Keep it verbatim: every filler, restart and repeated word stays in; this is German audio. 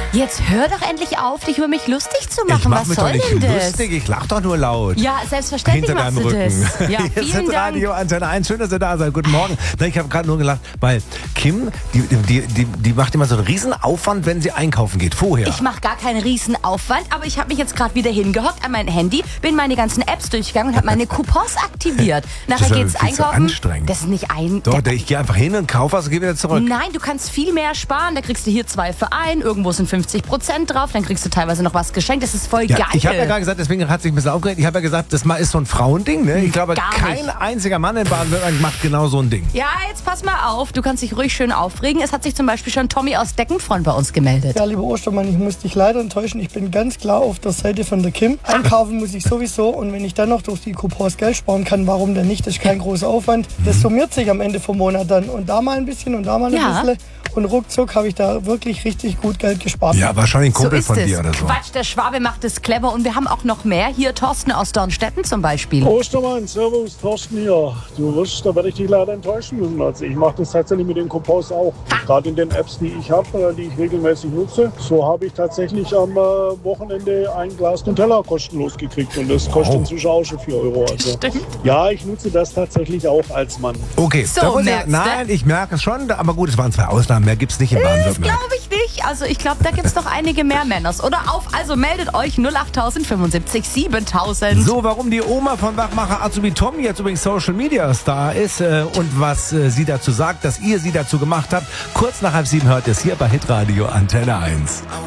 Jetzt hör doch endlich auf, dich über mich lustig zu machen. Ich mach Was mich soll doch nicht denn das? lustig, ich lach doch nur laut. Ja, selbstverständlich Hinter machst deinem du Rücken. das. Ja, Hier vielen ist Dank. Radio Antenne eins. Schön, dass ihr da seid. Guten Morgen. Na, Ich habe gerade nur gelacht, weil Kim, die, die, die, die macht immer so einen riesen Aufwand, wenn sie einkaufen geht. Vorher. Ich mache gar keinen Riesenaufwand, aber ich habe mich jetzt gerade wieder hingehockt an mein Handy, bin meine ganzen Apps durchgegangen und habe meine Coupons aktiviert. Nachher ist ja geht's viel zu einkaufen. anstrengend. Das ist nicht ein. Doch, der- ich gehe einfach hin und kaufe was und gehe wieder zurück. Nein, du kannst viel mehr sparen. Da kriegst du hier zwei für ein, irgendwo sind fünfzig Prozent drauf, dann kriegst du teilweise noch was geschenkt. Das ist voll Ja, geil. ich habe ja gerade gesagt, deswegen hat sich ein bisschen aufgeregt. Ich habe ja gesagt, das mal ist so ein Frauending. Ne? Ich glaube, Gar kein nicht. einziger Mann in Baden-Württemberg macht genau so ein Ding. Ja, jetzt pass mal auf. Du kannst dich ruhig schön aufregen. Es hat sich zum Beispiel schon Tommy aus Deckenfront bei uns gemeldet. Ja, lieber Ostermann, ich muss dich leider enttäuschen. Ich bin ganz klar auf der Seite von der Kim. Einkaufen muss ich sowieso und wenn ich dann noch durch die Coupons Geld sparen kann, warum denn nicht? Das ist kein großer Aufwand. Das summiert sich am Ende vom Monat dann und da mal ein bisschen und da mal ein Ja. bisschen. Und ruckzuck habe ich da wirklich richtig gut Geld gespart. Ja, wahrscheinlich ein So Kumpel ist von es. dir oder so. Quatsch, der Schwabe macht es clever und wir haben auch noch mehr. Hier Thorsten aus Dornstetten zum Beispiel. Ostermann, Servus, Thorsten hier. Du wirst, da werde ich dich leider enttäuschen müssen. Also ich mache das tatsächlich mit den Coupons auch. Gerade in den Apps, die ich habe, die ich regelmäßig nutze. So habe ich tatsächlich am äh, Wochenende ein Glas Nutella kostenlos gekriegt. Und das kostet Wow. inzwischen auch schon vier Euro. Also, Stimmt. ja, ich nutze das tatsächlich auch als Mann. Okay, So, da muss ich, merkst du? nein, ich merke es schon, aber gut, es waren zwei Ausnahmen, mehr gibt es nicht in Das Baden-Württemberg. glaube ich nicht. Also ich glaube, da gibt es noch einige mehr Männers. Oder auf, also meldet euch null acht fünfundsiebzig siebentausend. So, warum die Oma von Wachmacher Azubi Tom jetzt übrigens Social Media Star ist äh, und was äh, sie dazu sagt, dass ihr sie dazu gemacht habt. Kurz nach halb sieben hört ihr es hier bei Hitradio Antenne eins.